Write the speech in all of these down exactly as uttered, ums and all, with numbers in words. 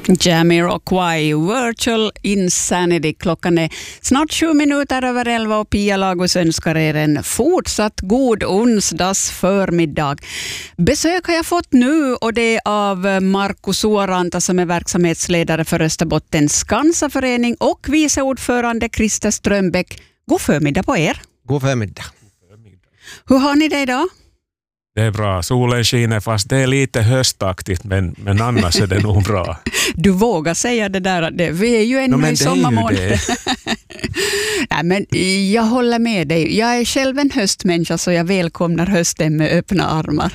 Jamiroquai, Virtual Insanity. Klockan är snart sju minuter över elva och Pia Lagos önskar er en fortsatt god onsdags förmiddag. Besök har jag fått nu och det är av Markku Suoranta som är verksamhetsledare för Österbottens Skansaförening och vice ordförande Christer Strömbäck. God förmiddag på er. God förmiddag. Hur har ni det idag? Det är bra. Solen skiner fast det är lite höstaktigt men, men annars är det nog bra. Du vågar säga det där. Det, vi är ju ännu no, i sommarmånaden. Nej, men jag håller med dig. Jag är själv en höstmänniska så jag välkomnar hösten med öppna armar.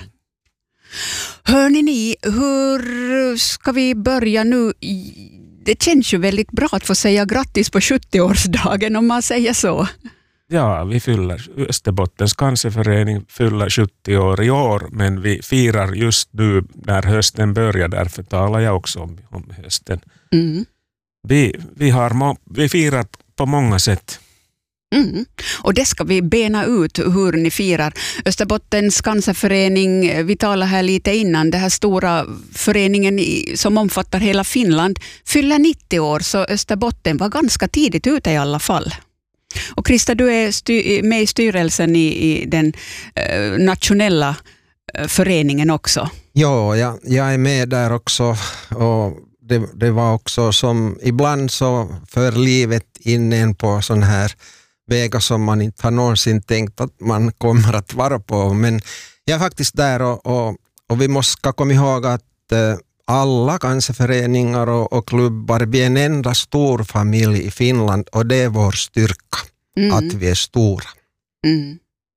Hörrni ni, hur ska vi börja nu? Det känns ju väldigt bra att få säga grattis på sjuttioårsdagen om man säger så. Ja, vi fyller, Österbottens Skansaförening fyller sjuttio år i år, men vi firar just nu när hösten börjar, därför talar jag också om, om hösten. Mm. Vi, vi, har, vi firar på många sätt. Mm. Och det ska vi bena ut hur ni firar. Österbottens Skansaförening, vi talar här lite innan, den här stora föreningen i, som omfattar hela Finland, fyller nittio år, så Österbotten var ganska tidigt ute i alla fall. Och Christer, du är styr, med i styrelsen i, i den eh, nationella eh, föreningen också. Ja, jag, jag är med där också och det, det var också som ibland så för livet in en på sån här vägar som man inte har någonsin tänkt att man kommer att vara på. Men jag är faktiskt där och, och, och vi måste komma ihåg att eh, alla cancerföreningar och, och klubbar, vi är en enda stor familj i Finland och det är vår styrka, mm. att vi är stora. Mm.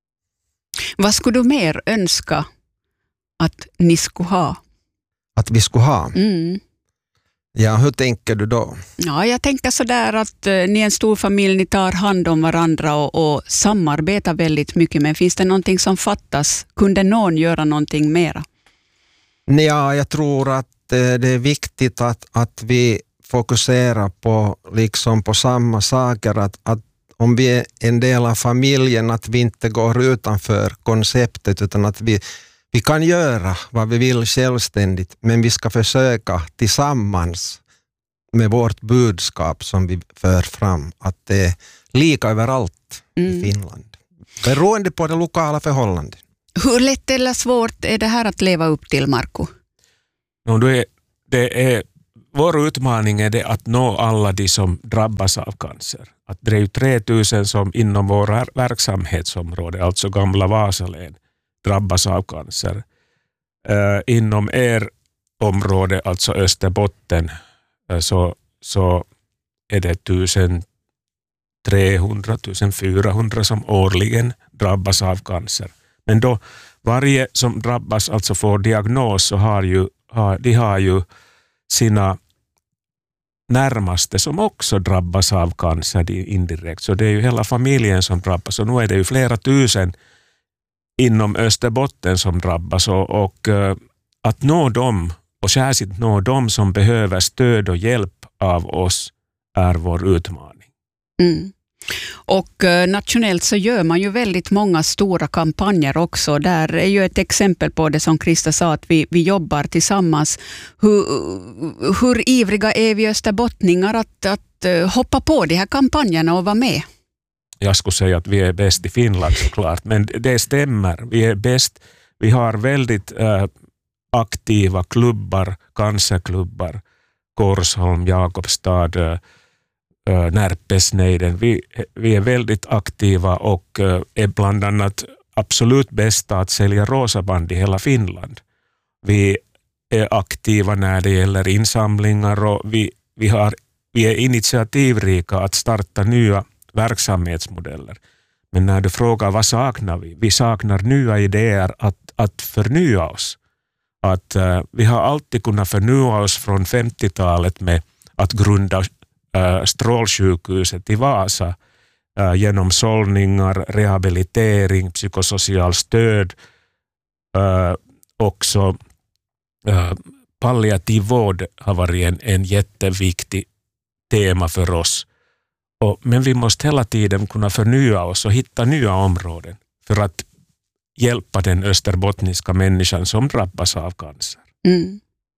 Vad skulle du mer önska att ni skulle ha? Att vi skulle ha? Mm. Ja, hur tänker du då? Ja, jag tänker sådär att eh, ni är en stor familj, ni tar hand om varandra och, och samarbetar väldigt mycket, men finns det någonting som fattas? Kunde någon göra någonting mera? Ja, jag tror att det är viktigt att, att vi fokuserar på, liksom på samma saker, att, att om vi är en del av familjen, att vi inte går utanför konceptet utan att vi, vi kan göra vad vi vill självständigt, men vi ska försöka tillsammans med vårt budskap som vi för fram, att det är lika överallt mm. i Finland. Beroende på det lokala förhållandet. Hur lätt eller svårt är det här att leva upp till, Markku? No, det är, det är, vår utmaning är det att nå alla de som drabbas av cancer. Att det är ju tre tusen som inom vår verksamhetsområde, alltså gamla Vasalän, drabbas av cancer. Uh, inom er område, alltså Österbotten, uh, så, så är det tusentrehundra till tusenfyrahundra som årligen drabbas av cancer. Men då varje som drabbas, alltså får diagnos, så har ju, har, de har ju sina närmaste som också drabbas av cancer indirekt. Så det är ju hela familjen som drabbas. Och nu är det ju flera tusen inom Österbotten som drabbas. Och, och att nå dem, och särskilt nå dem som behöver stöd och hjälp av oss, är vår utmaning. Mm. Och eh, nationellt så gör man ju väldigt många stora kampanjer också. Där är ju ett exempel på det som Christer sa, att vi, vi jobbar tillsammans. Hur, hur ivriga är vi österbottningar att, att uh, hoppa på de här kampanjerna och vara med? Jag skulle säga att vi är bäst i Finland såklart, men det stämmer. Vi är bäst. Vi har väldigt uh, aktiva klubbar, cancerklubbar, Korsholm, Jakobstad, uh, Uh, Närpesnejden. Vi, vi är väldigt aktiva och uh, är bland annat absolut bästa att sälja rosaband i hela Finland. Vi är aktiva när det gäller insamlingar och vi, vi, har, vi är initiativrika att starta nya verksamhetsmodeller. Men när du frågar vad saknar vi? Vi saknar nya idéer att, att förnya oss. Att, uh, vi har alltid kunnat förnya oss från femtiotalet med att grunda Uh, strålsjukhuset i Vasa uh, genom sållningar, rehabilitering, psykosocial stöd, uh, också uh, palliativ vård har varit en, en jätteviktig tema för oss. Och, men vi måste hela tiden kunna förnya oss och hitta nya områden för att hjälpa den österbottniska människan som drabbas av cancer. Mm.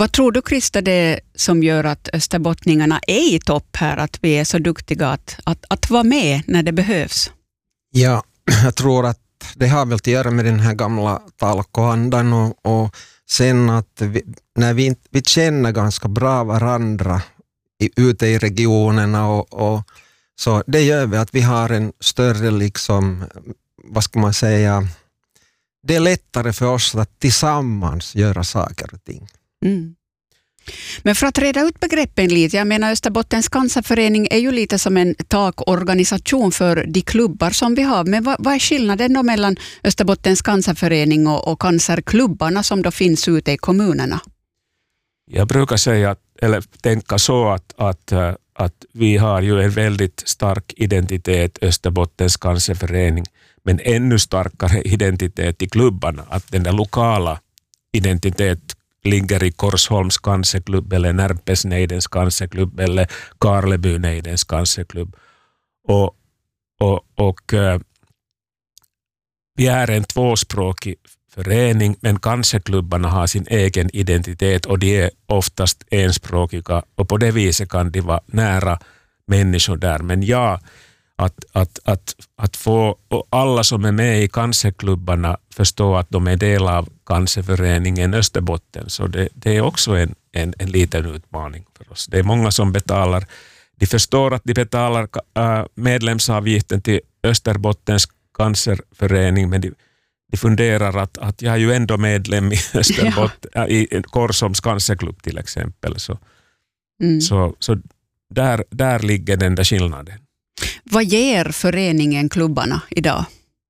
Vad tror du, Krista, det som gör att österbottningarna är i topp här, att vi är så duktiga att, att, att vara med när det behövs? Ja, jag tror att det har väl att göra med den här gamla talkoandan och, och sen att vi, när vi, vi känner ganska bra varandra i, ute i regionerna och, och så det gör vi att vi har en större liksom, vad ska man säga, det är lättare för oss att tillsammans göra saker och ting. Mm. Men för att reda ut begreppen lite, jag menar Österbottens cancerförening är ju lite som en takorganisation för de klubbar som vi har. Men vad, vad är skillnaden då mellan Österbottens cancerförening och, och cancerklubbarna som då finns ute i kommunerna? Jag brukar säga, att, eller tänka så att, att, att vi har ju en väldigt stark identitet Österbottens cancerförening, men ännu starkare identitet i klubbarna. Att den där lokala identitet ligger i Korsholms cancerklubb eller Närpesneidens cancerklubb eller Karlebyneidens cancerklubb. Och, och, och äh, vi är en tvåspråkig förening, men cancerklubbarna har sin egen identitet och de är oftast enspråkiga och på det viset kan de vara nära människor där. Men ja, att, att, att, att få alla som är med i cancerklubbarna förstå att de är del av cancerföreningen Österbotten, så det, det är också en, en, en liten utmaning för oss. Det är många som betalar, de förstår att de betalar äh, medlemsavgiften till Österbottens cancerförening, men de, de funderar att, att jag är ju ändå medlem i Österbotten, ja. äh, i Korsholms cancerklubb till exempel. Så, mm. så, så där, där ligger den där skillnaden. Vad ger föreningen klubbarna idag?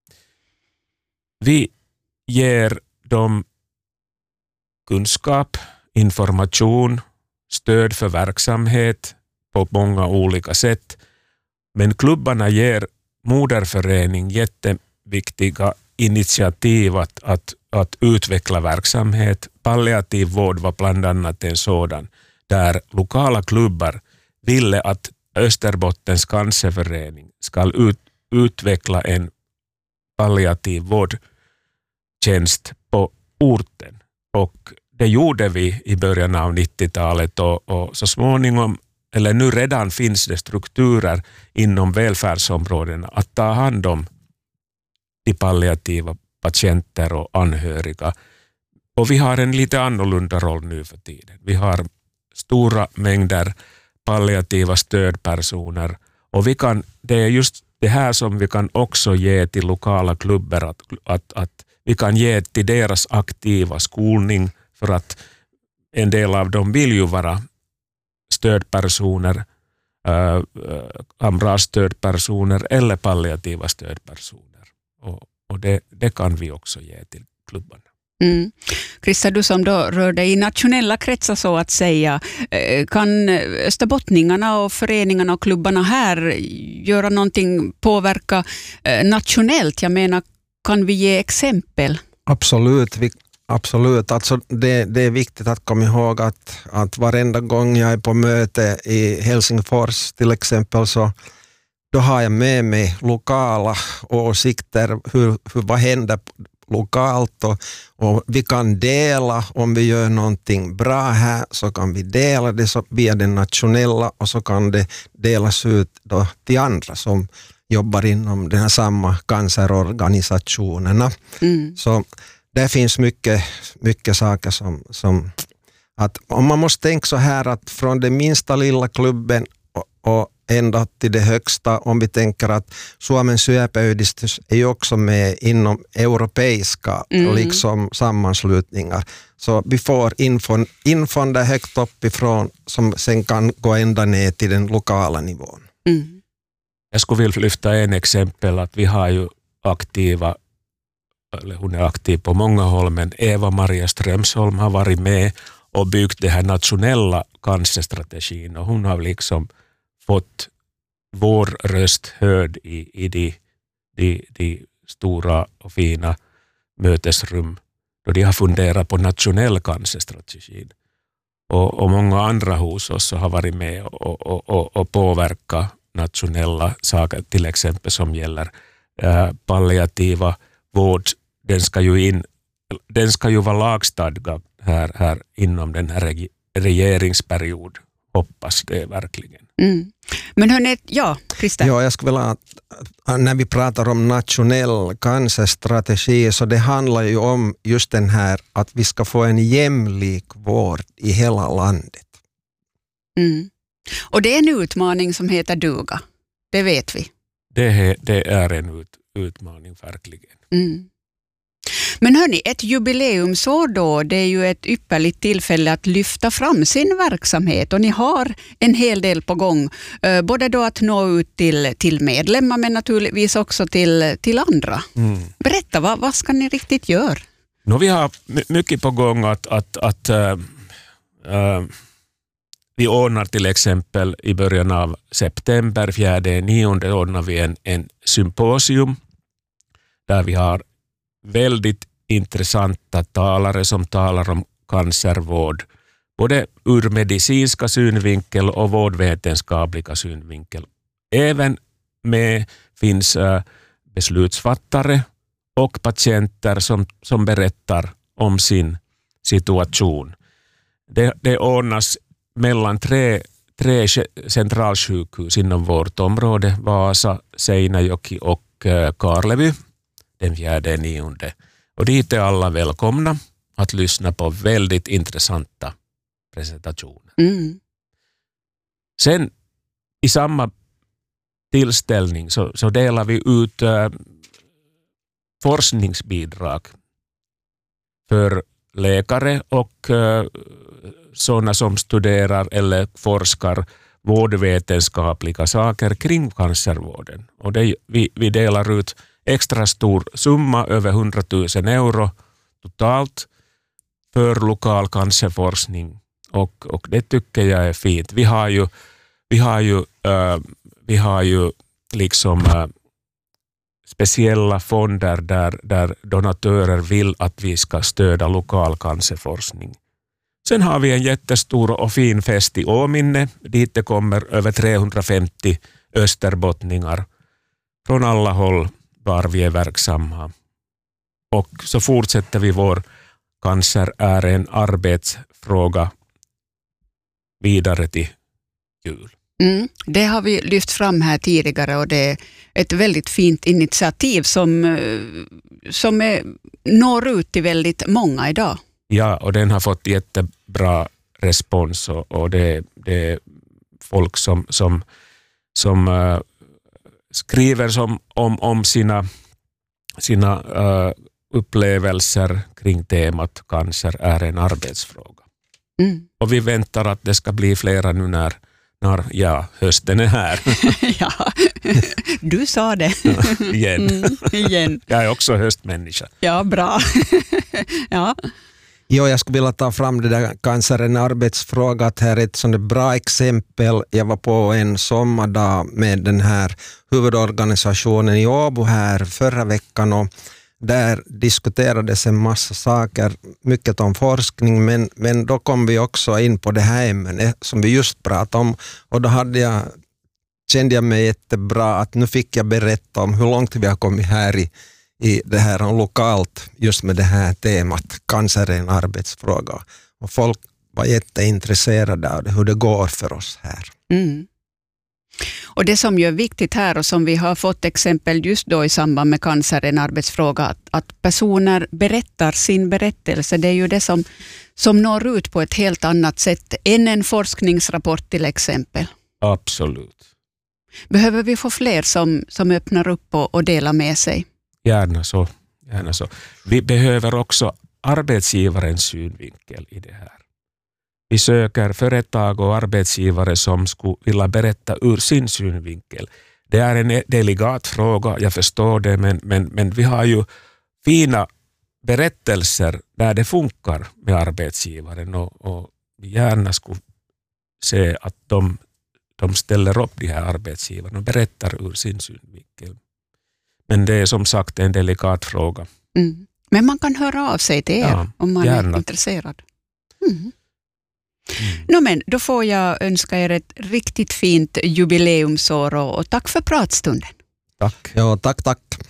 Vi ger dem kunskap, information, stöd för verksamhet på många olika sätt. Men klubbarna ger moderförening jätteviktiga initiativ att, att, att utveckla verksamhet. Palliativ vård var bland annat en sådan, där lokala klubbar ville att Österbottens cancerförening ska ut, utveckla en palliativ vårdtjänst på orten. Och det gjorde vi i början av nittiotalet och, och så småningom, eller nu redan finns det strukturer inom välfärdsområdena att ta hand om de palliativa patienter och anhöriga. Och vi har en lite annorlunda roll nu för tiden. Vi har stora mängder palliativa stödpersoner och vi kan, det är just det här som vi kan också ge till lokala klubbar, att, att, att vi kan ge till deras aktiva skolning, för att en del av dem vill ju vara stödpersoner, äh, kamratstödpersoner eller palliativa stödpersoner. Och, och det, det kan vi också ge till klubbarna. Mm. Krista, du som då rör dig i nationella kretsar så att säga, kan österbottningarna och föreningarna och klubbarna här göra någonting, påverka nationellt? Jag menar, kan vi ge exempel? Absolut, vi, absolut. Alltså det, det är viktigt att komma ihåg att, att varenda gång jag är på möte i Helsingfors till exempel, så då har jag med mig lokala åsikter, hur, hur, vad händer lokalt och, och vi kan dela, om vi gör någonting bra här så kan vi dela det så via den nationella och så kan det delas ut då till andra som jobbar inom den här samma cancerorganisationerna. Mm. Så det finns mycket, mycket saker som, som att om man måste tänka så här att från den minsta lilla klubben och, och ända till det högsta, om vi tänker att Suomen syöpäyhdistys är ju också med inom europeiska mm. liksom sammanslutningar. Så vi får infon, infon där högt uppifrån som sen kan gå ända ner till den lokala nivån. Mm. Jag skulle vilja lyfta en exempel att vi har ju aktiva, eller hon är aktiv på många håll, men Eva-Maria Strömsholm har varit med och byggt det här nationella cancerstrategin och hon har liksom fått vår röst hörd i, i de, de, de stora och fina mötesrum då de har funderat på nationell cancerstrategin. Och, och många andra hos oss har varit med och, och, och, och påverka nationella saker, till exempel som gäller äh, palliativa vård. Den ska ju, in, den ska ju vara lagstadgad här, här inom den här reg- regeringsperiod. Hoppas det verkligen. Mm. Men hörni, ja, Christer. Ja, jag skulle vilja, när vi pratar om nationell cancerstrategi, så det handlar ju om just den här att vi ska få en jämlik vård i hela landet. Mm. Och det är en utmaning som heter duga. Det vet vi. Det, det är en ut, utmaning verkligen. Mm. Men hörni, ett jubileumsår då, det är ju ett ypperligt tillfälle att lyfta fram sin verksamhet och ni har en hel del på gång. Både då att nå ut till, till medlemmar men naturligtvis också till, till andra. Mm. Berätta, vad, vad ska ni riktigt göra? No, vi har mycket på gång att, att, att äh, äh, vi ordnar till exempel i början av september, fjärde nionde ordnar vi en, en symposium där vi har väldigt intressanta talare som talar om cancervård, både ur medicinska synvinkel och vårdvetenskapliga synvinkel. Även med finns äh, beslutsfattare och patienter som, som berättar om sin situation. Det, det ordnas mellan tre, tre centralsjukhus inom vårt område, Vasa, Seinäjoki och äh, Karleby, den fjärde nionde. Och dit är alla välkomna att lyssna på väldigt intressanta presentationer. Mm. Sen i samma tillställning så, så delar vi ut äh, forskningsbidrag för läkare och äh, sådana som studerar eller forskar vårdvetenskapliga saker kring cancervården. Och det, vi, vi delar ut extra stor summa över hundratusen euro totalt för lokal cancerforskning och, och det tycker jag är fint. Vi har ju, vi har ju, äh, vi har ju liksom äh, speciella fonder där, där donatörer vill att vi ska stödja lokal cancerforskning. Sen har vi en jättestor och fin fest i Åminne. Dit det kommer över trehundrafemtio österbottningar från alla håll var vi är verksamma. Och så fortsätter vi vår Cancer är en arbetsfråga vidare till jul. Mm, det har vi lyft fram här tidigare och det är ett väldigt fint initiativ som, som är, når ut till väldigt många idag. Ja, och den har fått jättebra respons och, och det, det är folk som, som, som uh, skriver som, om, om sina, sina uh, upplevelser kring temat cancer är en arbetsfråga. Mm. Och vi väntar att det ska bli flera nu när, när ja, hösten är här. Ja, du sa det. Ja, igen. Mm, igen. Jag är också höstmänniska. Ja, bra. Ja. Jo, jag skulle vilja ta fram det där cancer en arbetsfråga. Att här är ett sådant bra exempel. Jag var på en sommardag med den här huvudorganisationen i Åbo här förra veckan och där diskuterades en massa saker, mycket om forskning, men, men då kom vi också in på det här ämnet som vi just pratade om och då hade jag, kände jag mig jättebra att nu fick jag berätta om hur långt vi har kommit här i i det här lokalt just med det här temat cancer är en arbetsfråga och folk var jätteintresserade av det, hur det går för oss här. Mm. Och det som är viktigt här och som vi har fått exempel just då i samband med cancer en arbetsfråga att, att personer berättar sin berättelse, det är ju det som, som når ut på ett helt annat sätt än en forskningsrapport till exempel. Absolut. Behöver vi få fler som, som öppnar upp och, och delar med sig? Gärna så, gärna så. Vi behöver också arbetsgivarens synvinkel i det här. Vi söker företag och arbetsgivare som skulle vilja berätta ur sin synvinkel. Det är en delikat fråga, jag förstår det, men, men, men vi har ju fina berättelser där det funkar med arbetsgivaren och, och vi gärna skulle se att de, de ställer upp de här arbetsgivarna och berättar ur sin synvinkel. Men det är som sagt en delikat fråga. Mm. Men man kan höra av sig till er ja, om man gärna. är intresserad. Mm. Mm. No, men då får jag önska er ett riktigt fint jubileumsår och, och tack för pratstunden. Tack. Ja, tack, tack.